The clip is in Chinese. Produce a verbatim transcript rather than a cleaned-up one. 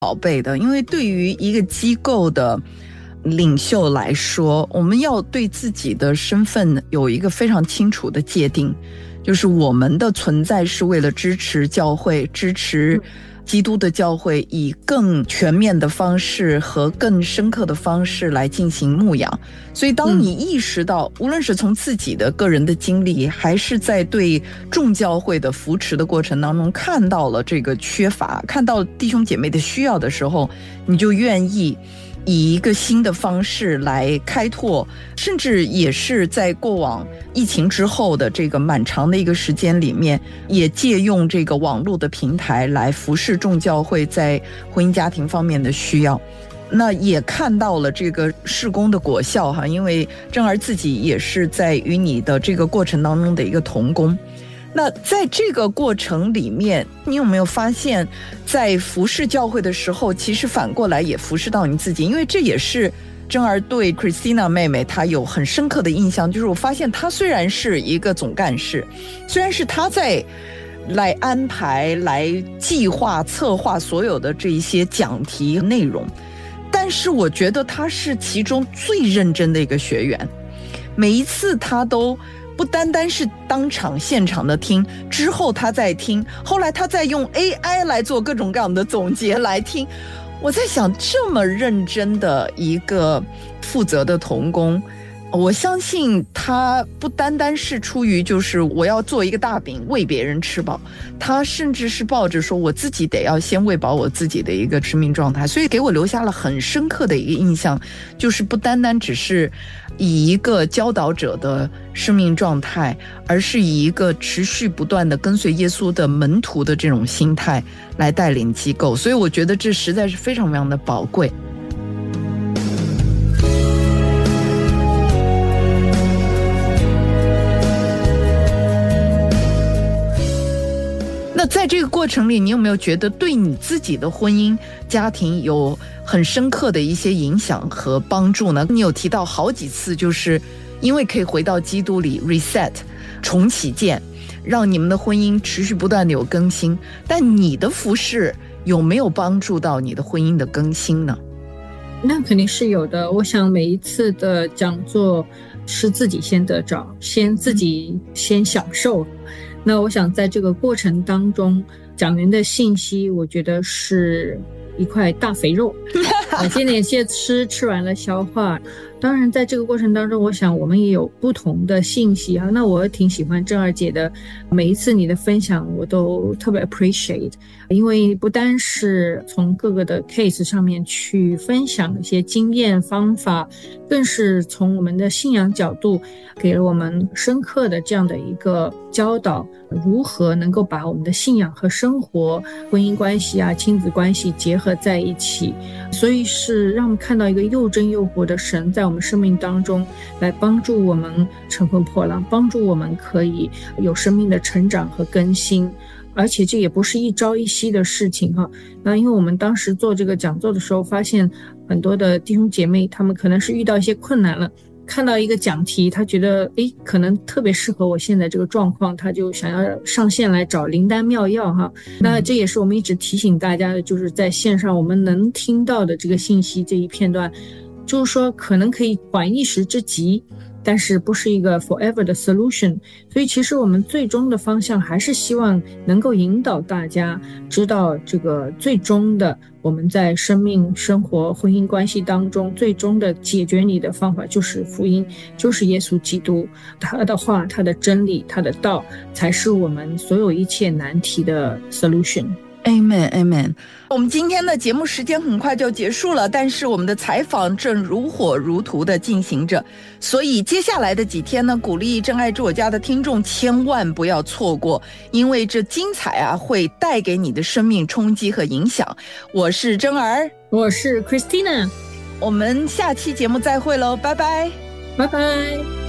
宝贝的，因为对于一个机构的领袖来说，我们要对自己的身份有一个非常清楚的界定，就是我们的存在是为了支持教会，支持基督的教会，以更全面的方式和更深刻的方式来进行牧养。所以当你意识到、嗯、无论是从自己的个人的经历，还是在对众教会的扶持的过程当中看到了这个缺乏，看到弟兄姐妹的需要的时候，你就愿意以一个新的方式来开拓，甚至也是在过往疫情之后的这个漫长的一个时间里面，也借用这个网络的平台来服侍众教会在婚姻家庭方面的需要。那也看到了这个事工的果效哈，因为正儿自己也是在与你的这个过程当中的一个同工。那在这个过程里面，你有没有发现在服侍教会的时候，其实反过来也服侍到你自己？因为这也是真儿对 Christina 妹妹她有很深刻的印象，就是我发现她虽然是一个总干事，虽然是她在来安排来计划策划所有的这一些讲题内容，但是我觉得她是其中最认真的一个学员，每一次她都不单单是当场现场的听，之后他再听，后来他再用 A I 来做各种各样的总结来听。我在想，这么认真的一个负责的同工，我相信他不单单是出于就是我要做一个大饼喂别人吃饱，他甚至是抱着说我自己得要先喂饱我自己的一个生命状态，所以给我留下了很深刻的一个印象，就是不单单只是以一个教导者的生命状态，而是以一个持续不断的跟随耶稣的门徒的这种心态来带领机构，所以我觉得这实在是非常非常的宝贵。那在这个过程里，你有没有觉得对你自己的婚姻家庭有很深刻的一些影响和帮助呢？你有提到好几次，就是因为可以回到基督里 reset 重启键，让你们的婚姻持续不断的有更新，但你的服事有没有帮助到你的婚姻的更新呢？ 那肯定是有的。我想每一次的讲座是自己先得着，先自己先享受。那我想在这个过程当中，讲员的信息我觉得是一块大肥肉啊，接点些吃，吃完了消化。当然在这个过程当中，我想我们也有不同的信息啊。那我挺喜欢郑二姐的，每一次你的分享我都特别 appreciate， 因为不单是从各个的 case 上面去分享一些经验方法，更是从我们的信仰角度给了我们深刻的这样的一个教导，如何能够把我们的信仰和生活、婚姻关系啊、亲子关系结合在一起。所以是让我们看到一个又真又活的神在我们生命当中，来帮助我们乘风破浪，帮助我们可以有生命的成长和更新。而且这也不是一朝一夕的事情哈。那因为我们当时做这个讲座的时候，发现很多的弟兄姐妹他们可能是遇到一些困难了，看到一个讲题，他觉得诶可能特别适合我现在这个状况，他就想要上线来找灵丹妙药哈。那这也是我们一直提醒大家的，就是在线上我们能听到的这个信息这一片段，就是说可能可以缓一时之急，但是不是一个 forever 的 solution。 所以其实我们最终的方向还是希望能够引导大家知道这个最终的我们在生命生活婚姻关系当中最终的解决你的方法就是福音，就是耶稣基督，他的话，他的真理，他的道，才是我们所有一切难题的 solution。 Amen, Amen。 我们今天的节目时间很快就结束了，但是我们的采访正如火如荼的进行着，所以接下来的几天呢，鼓励真爱住我家的听众千万不要错过，因为这精彩啊会带给你的生命冲击和影响。我是真儿， 我是 Christina， 我们下期节目再会喽，拜拜， 拜拜。